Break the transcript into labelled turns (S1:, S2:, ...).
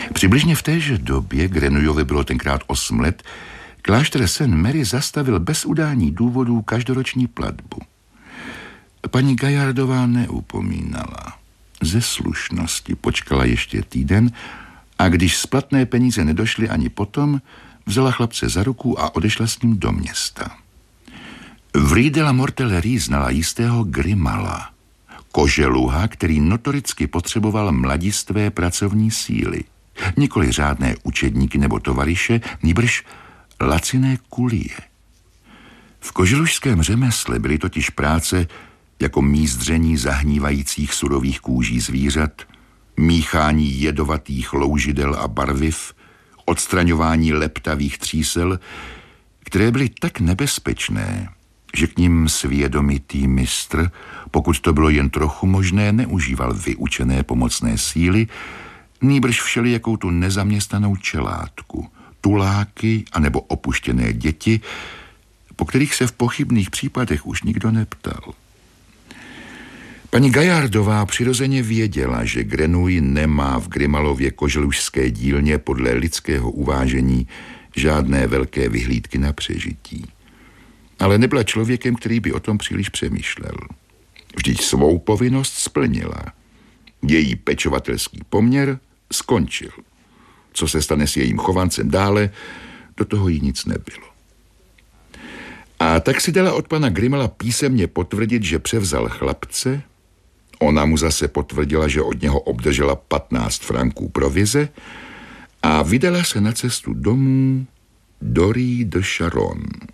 S1: Přibližně v téže době, Grenouillovi bylo tenkrát 8 let, klášter Saint Mary zastavil bez udání důvodů každoroční platbu. Paní Gaillardová neupomínala. Ze slušnosti počkala ještě týden a když splatné peníze nedošly ani potom, vzala chlapce za ruku a odešla s ním do města. V Rue de la Mortellerie znala jistého Grimala, koželuha, který notoricky potřeboval mladistvé pracovní síly. Nikoli řádné učedníky nebo tovaryše, nýbrž laciné kulie. V koželušském řemesle byly totiž práce jako mízdření zahnívajících surových kůží zvířat, míchání jedovatých loužidel a barviv, odstraňování leptavých třísel, které byly tak nebezpečné, že k nim svědomitý mistr, pokud to bylo jen trochu možné, neužíval vyučené pomocné síly, nýbrž všelijakou tu nezaměstnanou čelátku, tuláky anebo opuštěné děti, po kterých se v pochybných případech už nikdo neptal. Paní Gaillardová přirozeně věděla, že Grenouille nemá v Grimalově koželušské dílně podle lidského uvážení žádné velké vyhlídky na přežití. Ale nebyla člověkem, který by o tom příliš přemýšlel. Vždyť svou povinnost splnila. Její pečovatelský poměr skončil. Co se stane s jejím chovancem dále, do toho jí nic nebylo. A tak si dala od pana Grimala písemně potvrdit, že převzal chlapce. Ona mu zase potvrdila, že od něho obdržela 15 franků provize a vydala se na cestu domů do Rue de Charonne.